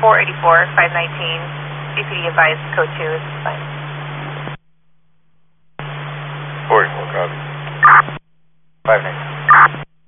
484, 519. CPD advised code 2 is fine.